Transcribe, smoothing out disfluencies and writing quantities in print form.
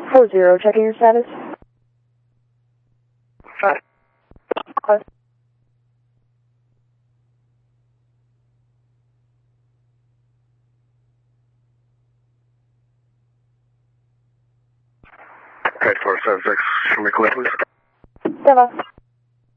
40, checking your status. Fine. Close. Paid 476, show me clear, please. Stand by.